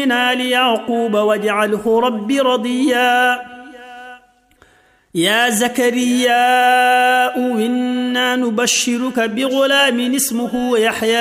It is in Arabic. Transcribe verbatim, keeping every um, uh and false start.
ليعقوب واجعله رب رضيا يا زكريا إنا نبشرك بغلام اسمه يحيى